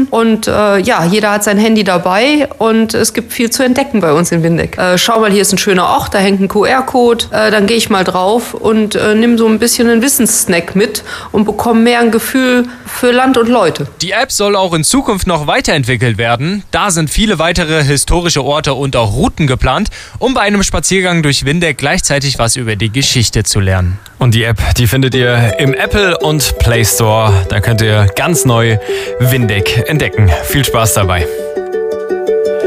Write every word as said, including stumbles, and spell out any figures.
besuchen. Und äh, ja, jeder hat sein Handy dabei und es gibt viel zu entdecken bei uns in Windeck. Äh, schau mal, hier ist ein schöner Ort, da hängt ein Q R-Code. Äh, dann gehe ich mal drauf und äh, nimm so ein bisschen einen Wissenssnack mit und bekomme mehr ein Gefühl für Land und Leute. Die App soll auch in Zukunft noch weiterentwickelt werden. Da sind viele weitere historische Orte und auch Routen geplant, um bei einem Spaziergang durch Windeck gleichzeitig was über die Geschichte zu lernen. Und die App, die findet ihr im Apple und Play Store. Da könnt ihr ganz neu Windeck entdecken. Viel Spaß dabei.